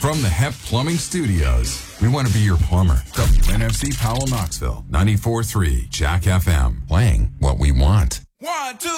From the Hep Plumbing Studios, we want to be your plumber. WNFC Powell, Knoxville, 94.3 Jack FM, playing what we want. 1, 2.